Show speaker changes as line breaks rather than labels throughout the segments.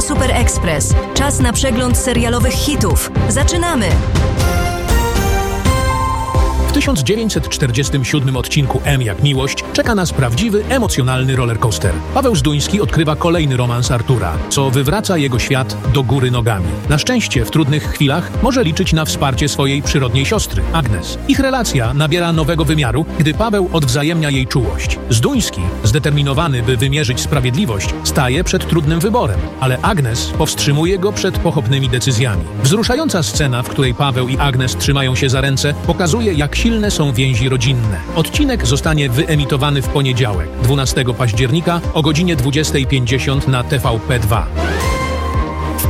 Super Express. Czas na przegląd serialowych hitów. Zaczynamy!
W 1947 odcinku M jak miłość czeka nas prawdziwy, emocjonalny rollercoaster. Paweł Zduński odkrywa kolejny romans Artura, co wywraca jego świat do góry nogami. Na szczęście w trudnych chwilach może liczyć na wsparcie swojej przyrodniej siostry, Agnes. Ich relacja nabiera nowego wymiaru, gdy Paweł odwzajemnia jej czułość. Zduński, zdeterminowany, by wymierzyć sprawiedliwość, staje przed trudnym wyborem, ale Agnes powstrzymuje go przed pochopnymi decyzjami. Wzruszająca scena, w której Paweł i Agnes trzymają się za ręce, pokazuje, jak silne są więzi rodzinne. Odcinek zostanie wyemitowany w poniedziałek, 12 października o godzinie 20:50 na TVP2.
W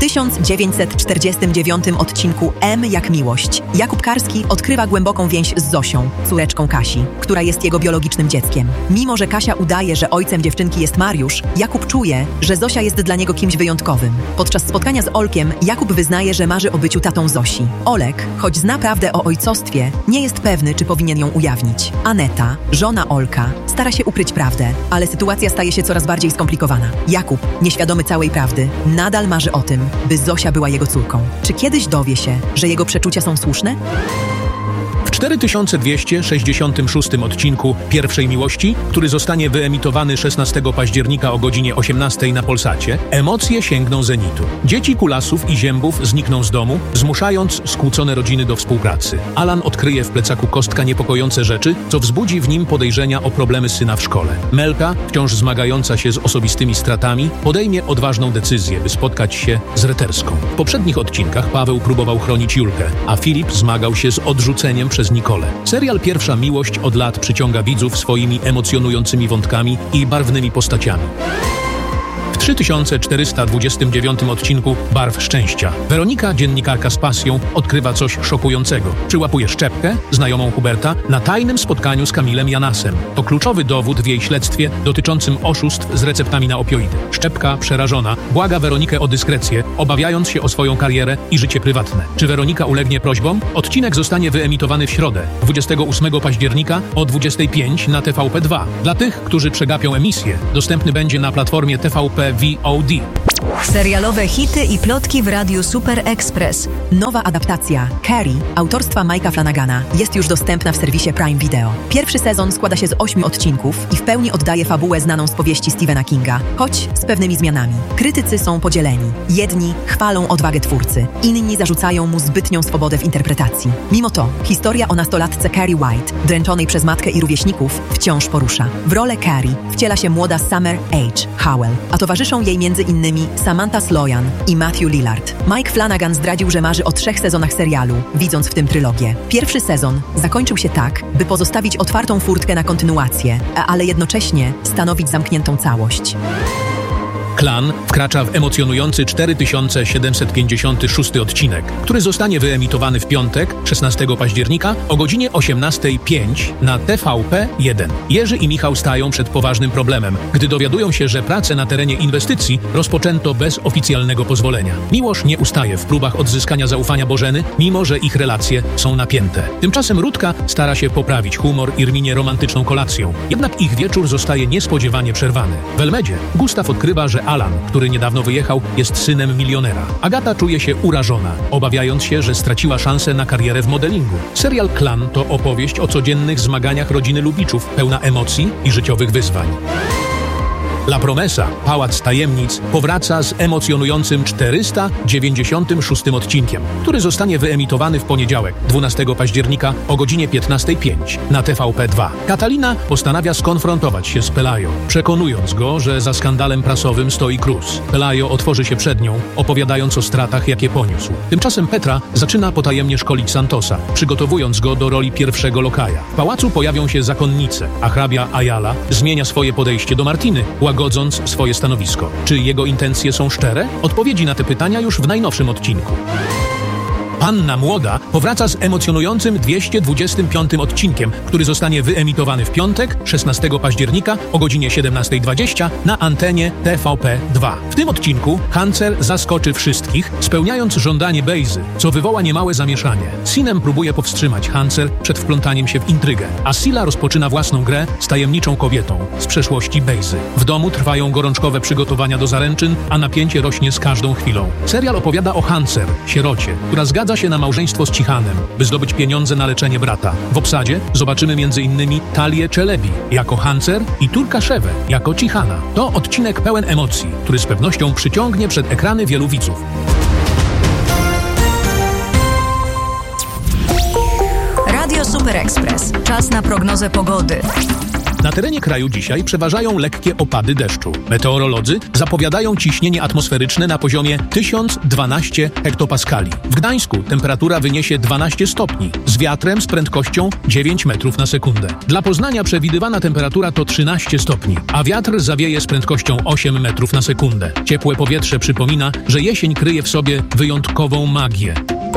1949 odcinku M jak miłość Jakub Karski odkrywa głęboką więź z Zosią, córeczką Kasi, która jest jego biologicznym dzieckiem. Mimo że Kasia udaje, że ojcem dziewczynki jest Mariusz, Jakub czuje, że Zosia jest dla niego kimś wyjątkowym. Podczas spotkania z Olkiem Jakub wyznaje, że marzy o byciu tatą Zosi. Olek, choć zna prawdę o ojcostwie, nie jest pewny, czy powinien ją ujawnić. Aneta, żona Olka, stara się ukryć prawdę, ale sytuacja staje się coraz bardziej skomplikowana. Jakub, nieświadomy całej prawdy, nadal marzy o tym, by Zosia była jego córką. Czy kiedyś dowie się, że jego przeczucia są słuszne?
W 4266 odcinku Pierwszej Miłości, który zostanie wyemitowany 16 października o godzinie 18 na Polsacie, emocje sięgną zenitu. Dzieci Kulasów i Ziębów znikną z domu, zmuszając skłócone rodziny do współpracy. Alan odkryje w plecaku Kostka niepokojące rzeczy, co wzbudzi w nim podejrzenia o problemy syna w szkole. Melka, wciąż zmagająca się z osobistymi stratami, podejmie odważną decyzję, by spotkać się z Reterską. W poprzednich odcinkach Paweł próbował chronić Julkę, a Filip zmagał się z odrzuceniem przez Nikolę. Serial Pierwsza Miłość od lat przyciąga widzów swoimi emocjonującymi wątkami i barwnymi postaciami. W 3429 odcinku Barw Szczęścia Weronika, dziennikarka z pasją, odkrywa coś szokującego. Przyłapuje Szczepkę, znajomą Huberta, na tajnym spotkaniu z Kamilem Janasem. To kluczowy dowód w jej śledztwie dotyczącym oszustw z receptami na opioidy. Szczepka, przerażona, błaga Weronikę o dyskrecję, obawiając się o swoją karierę i życie prywatne. Czy Weronika ulegnie prośbom? Odcinek zostanie wyemitowany w środę, 28 października o 25 na TVP2. Dla tych, którzy przegapią emisję, dostępny będzie na platformie TVP VOD.
Serialowe hity i plotki w Radiu Super Express.
Nowa adaptacja Carrie autorstwa Mike'a Flanagana jest już dostępna w serwisie Prime Video. Pierwszy sezon składa się z 8 odcinków i w pełni oddaje fabułę znaną z powieści Stephena Kinga, choć z pewnymi zmianami. Krytycy są podzieleni. Jedni chwalą odwagę twórcy, inni zarzucają mu zbytnią swobodę w interpretacji. Mimo to historia o nastolatce Carrie White, dręczonej przez matkę i rówieśników, wciąż porusza. W rolę Carrie wciela się młoda Summer H. Howell, a towarzyszą jej między innymi Samantha Sloyan i Matthew Lillard. Mike Flanagan zdradził, że marzy o 3 sezonach serialu, widząc w tym trylogię. Pierwszy sezon zakończył się tak, by pozostawić otwartą furtkę na kontynuację, ale jednocześnie stanowić zamkniętą całość.
Klan wkracza w emocjonujący 4756 odcinek, który zostanie wyemitowany w piątek, 16 października o godzinie 18:05 na TVP1. Jerzy i Michał stają przed poważnym problemem, gdy dowiadują się, że prace na terenie inwestycji rozpoczęto bez oficjalnego pozwolenia. Miłosz nie ustaje w próbach odzyskania zaufania Bożeny, mimo że ich relacje są napięte. Tymczasem Rutka stara się poprawić humor Irminie romantyczną kolacją, jednak ich wieczór zostaje niespodziewanie przerwany. W Elmedzie Gustaw odkrywa, że Alan, który niedawno wyjechał, jest synem milionera. Agata czuje się urażona, obawiając się, że straciła szansę na karierę w modelingu. Serial Klan to opowieść o codziennych zmaganiach rodziny Lubiczów, pełna emocji i życiowych wyzwań. La Promesa, Pałac Tajemnic, powraca z emocjonującym 496 odcinkiem, który zostanie wyemitowany w poniedziałek, 12 października o godzinie 15:05 na TVP2. Katalina postanawia skonfrontować się z Pelayo, przekonując go, że za skandalem prasowym stoi Cruz. Pelayo otworzy się przed nią, opowiadając o stratach, jakie poniósł. Tymczasem Petra zaczyna potajemnie szkolić Santosa, przygotowując go do roli pierwszego lokaja. W pałacu pojawią się zakonnice, a hrabia Ayala zmienia swoje podejście do Martiny, łagodząc swoje stanowisko. Czy jego intencje są szczere? Odpowiedzi na te pytania już w najnowszym odcinku. Panna Młoda powraca z emocjonującym 225 odcinkiem, który zostanie wyemitowany w piątek, 16 października o godzinie 17:20 na antenie TVP2. W tym odcinku Hancer zaskoczy wszystkich, spełniając żądanie Bejzy, co wywoła niemałe zamieszanie. Sinem próbuje powstrzymać Hancer przed wplątaniem się w intrygę, a Sila rozpoczyna własną grę z tajemniczą kobietą z przeszłości Bejzy. W domu trwają gorączkowe przygotowania do zaręczyn, a napięcie rośnie z każdą chwilą. Serial opowiada o Hancer, sierocie, która zgadza się na małżeństwo z Cichanem, by zdobyć pieniądze na leczenie brata. W obsadzie zobaczymy m.in. Talię Czelebi jako Hancer i Turkaszewę jako Cichana. To odcinek pełen emocji, który z pewnością przyciągnie przed ekrany wielu widzów.
Radio Super Express. Czas na prognozę pogody.
Na terenie kraju dzisiaj przeważają lekkie opady deszczu. Meteorolodzy zapowiadają ciśnienie atmosferyczne na poziomie 1012 hektopaskali. W Gdańsku temperatura wyniesie 12 stopni, z wiatrem z prędkością 9 metrów na sekundę. Dla Poznania przewidywana temperatura to 13 stopni, a wiatr zawieje z prędkością 8 metrów na sekundę. Ciepłe powietrze przypomina, że jesień kryje w sobie wyjątkową magię.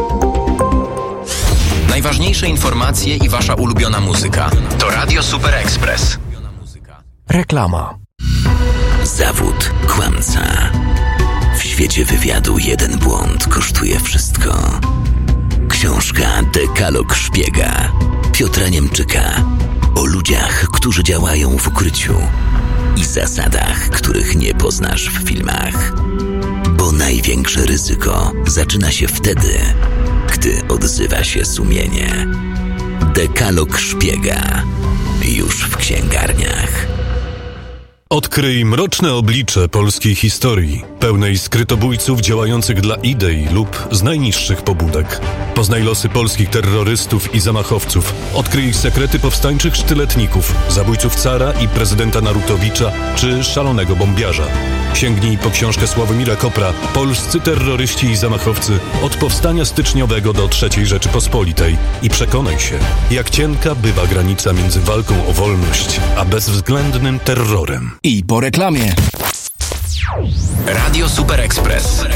Najważniejsze informacje i wasza ulubiona muzyka. To Radio Super Express.
Reklama.
Zawód kłamca. W świecie wywiadu jeden błąd kosztuje wszystko. Książka Dekalog szpiega Piotra Niemczyka o ludziach, którzy działają w ukryciu i zasadach, których nie poznasz w filmach. Bo największe ryzyko zaczyna się wtedy, gdy odzywa się sumienie. Dekalog szpiega. Już w księgarniach.
Odkryj mroczne oblicze polskiej historii, pełnej skrytobójców działających dla idei lub z najniższych pobudek. Poznaj losy polskich terrorystów i zamachowców. Odkryj ich sekrety powstańczych sztyletników, zabójców cara i prezydenta Narutowicza czy szalonego bombiarza. Sięgnij po książkę Sławomira Kopra Polscy terroryści i zamachowcy od powstania styczniowego do III Rzeczypospolitej i przekonaj się, jak cienka bywa granica między walką o wolność a bezwzględnym terrorem.
I po reklamie.
Radio Super Express.